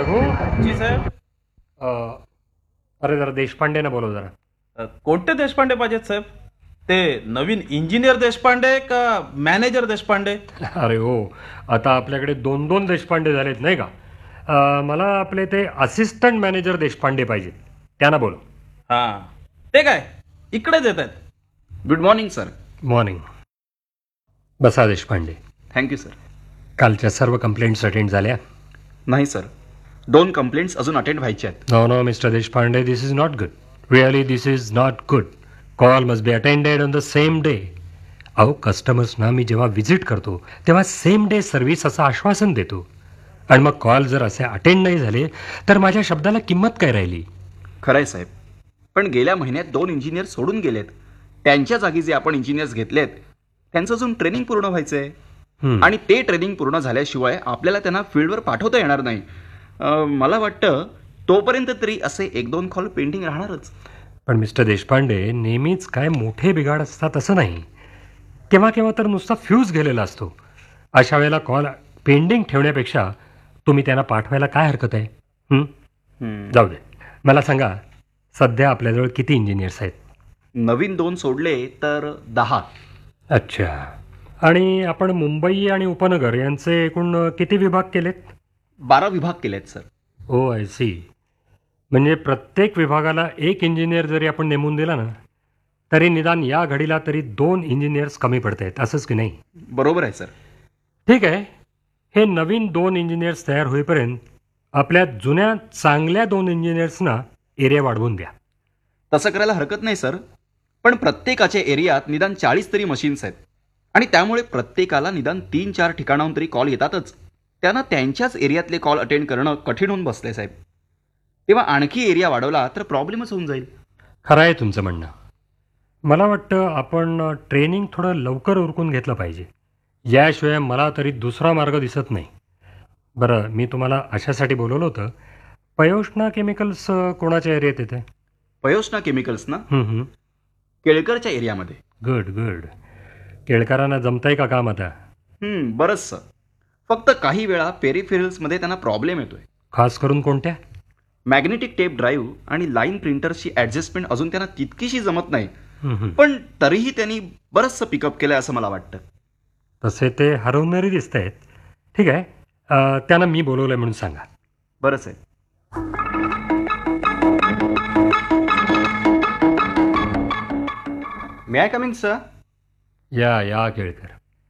हो. जी साहेब. अ, अरे जरा देशपांडेना बोलव जरा. कोणते देशपांडे पाहिजेत साहेब? ते नवीन इंजिनियर देशपांडे का मॅनेजर देशपांडे? अरे हो, आता आपल्याकडे दोन दोन देशपांडे झालेत नाही का. मला आपले ते असिस्टंट मॅनेजर देशपांडे पाहिजे, त्यांना बोलव. हा, ते काय इकडेच येत आहेत? Good morning sir. मॉर्निंग. बसा देशपांडे. Thank you sir. कालच्या सर्व कंप्लेंट्स अटेंड झाल्या? नाही सर, 2 कंप्लेंट्स अजून अटेंड व्हायच्या आहेत. No no mister Deshpande, this is not good. Really this is not good. Call must be attended on the same day. अहो, कस्टमर्सना मी जेव्हा व्हिजिट करतो तेव्हा सेम डे सर्व्हिस असं आश्वासन देतो, आणि मग कॉल जर असे अटेंड नाही झाले तर माझ्या शब्दाला किंमत काय राहिली? खरंय साहेब, पण गेल्या महिन्यात 2 इंजिनियर सोडून गेलेत. त्यांच्या जागी जे आपण इंजिनियर्स घेतलेत त्यांचं अजून ट्रेनिंग पूर्ण व्हायचं आहे. आणि ते ट्रेनिंग पूर्ण झाल्याशिवाय आपल्याला त्यांना फील्डवर पाठवता येणार नाही. मला वाटतं तोपर्यंत तरी असे 1-2 कॉल पेंडिंग राहणारच. पण मिस्टर देशपांडे, नेहमीच काय मोठे बिघाड असतात असं नाही. केव्हा केव्हा तर नुसता फ्यूज गेलेला असतो. अशा वेळेला कॉल पेंडिंग ठेवण्यापेक्षा तुम्ही त्यांना पाठवायला काय हरकत आहे? जाऊ दे, मला सांगा सध्या आपल्याजवळ किती इंजिनियर्स आहेत? नवीन 2 सोडले तर 10. अच्छा. आणि आपण मुंबई आणि उपनगर यांचे एकूण किती विभाग केलेत? 12 विभाग केलेत सर. O I C. म्हणजे प्रत्येक विभागाला एक इंजिनियर जरी आपण नेमून दिला ना, तरी निदान या घडीला तरी 2 इंजिनियर्स कमी पडत आहेत, असंच की नाही? बरोबर आहे सर. ठीक आहे, हे नवीन 2 इंजिनियर्स तयार होईपर्यंत आपल्या जुन्या चांगल्या 2 इंजिनियर्सना एरिया वाढवून द्या. तसं करायला हरकत नाही सर, पण प्रत्येकाच्या एरियात निदान 40 तरी मशीन्स आहेत, आणि त्यामुळे प्रत्येकाला निदान 3-4 ठिकाणाहून तरी कॉल येतातच. त्यांना त्यांच्याच एरियातले कॉल अटेंड करणं कठीण होऊन बसले साहेब. तेव्हा आणखी एरिया वाढवला तर प्रॉब्लेमच होऊन जाईल. खरं आहे तुमचं म्हणणं. मला वाटतं आपण ट्रेनिंग थोडं लवकर उरकून घेतलं पाहिजे. याशिवाय मला तरी दुसरा मार्ग दिसत नाही. बरं, मी तुम्हाला अशासाठी बोलवलं होतं, पयोष्णा केमिकल्स कोणाच्या एरियात येते? पयोष्णा केमिकल्स ना, केळकरच्या एरियामध्ये. Good good. केळकरांना जमतंय का काम आता? बरंच सर. फक्त काही वेळा पेरिफेरल्समध्ये त्यांना प्रॉब्लेम येतोय. खास करून कोणत्या? मॅग्नेटिक टेप ड्राईव्ह आणि लाईन प्रिंटरची ॲडजस्टमेंट अजून त्यांना तितकीशी जमत नाही. पण तरीही त्यांनी बरंचसं पिकअप केलंय असं मला वाटतं. तसे ते हरवणारे दिसत आहेत. ठीक आहे, त्यांना मी बोलवलंय म्हणून सांगा. बरंच आहे. मे आय कमिंग सर? या केळकर.